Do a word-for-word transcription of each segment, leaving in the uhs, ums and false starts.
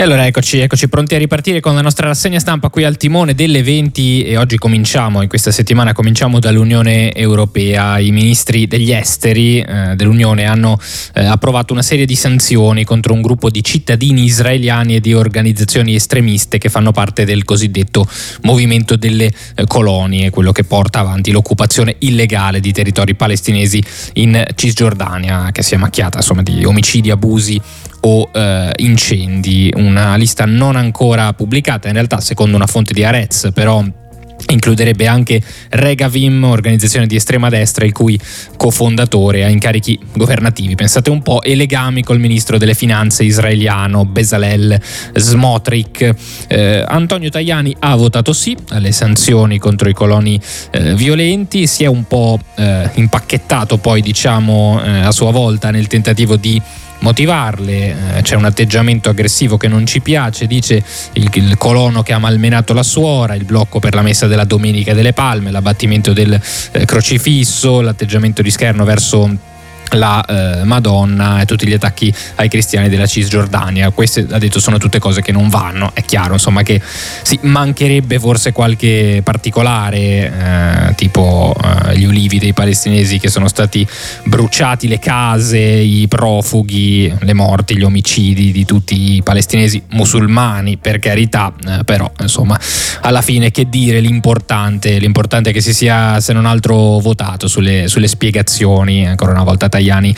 E allora eccoci, eccoci pronti a ripartire con la nostra rassegna stampa qui al timone delle venti, e oggi cominciamo, in questa settimana cominciamo dall'Unione Europea. I ministri degli esteri eh, dell'Unione hanno eh, approvato una serie di sanzioni contro un gruppo di cittadini israeliani e di organizzazioni estremiste che fanno parte del cosiddetto movimento delle eh, colonie, quello che porta avanti l'occupazione illegale di territori palestinesi in Cisgiordania, che si è macchiata insomma di omicidi, abusi o eh, incendi. Una lista non ancora pubblicata, in realtà secondo una fonte di Haaretz, però includerebbe anche Regavim, organizzazione di estrema destra il cui cofondatore ha incarichi governativi, pensate un po', e legami col ministro delle finanze israeliano Bezalel Smotrich. eh, Antonio Tajani ha votato sì alle sanzioni contro i coloni eh, violenti, si è un po' eh, impacchettato poi diciamo eh, a sua volta nel tentativo di motivarle. Eh, c'è un atteggiamento aggressivo che non ci piace, dice il, il colono che ha malmenato la suora, il blocco per la messa della Domenica delle Palme, l'abbattimento del eh, crocifisso, l'atteggiamento di scherno verso la eh, Madonna e tutti gli attacchi ai cristiani della Cisgiordania. Queste, ha detto, sono tutte cose che non vanno. È chiaro insomma che sì, mancherebbe forse qualche particolare eh, tipo eh, gli ulivi dei palestinesi che sono stati bruciati, le case, i profughi, le morti, gli omicidi di tutti i palestinesi musulmani, per carità, eh, però insomma alla fine che dire, l'importante l'importante è che si sia se non altro votato sulle, sulle spiegazioni. Ancora una volta Tajani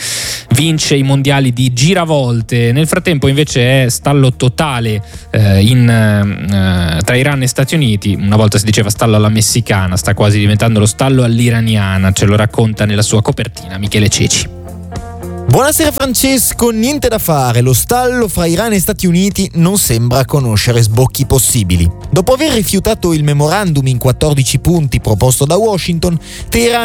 vince i mondiali di giravolte. Nel frattempo invece è stallo totale eh, in, eh, tra Iran e Stati Uniti. Una volta si diceva stallo alla messicana, sta quasi diventando lo stallo all'iraniana, ce lo racconta nella sua copertina Michele Ceci. Buonasera Francesco, niente da fare, lo stallo fra Iran e Stati Uniti non sembra conoscere sbocchi possibili. Dopo aver rifiutato il memorandum in quattordici punti proposto da Washington, Teheran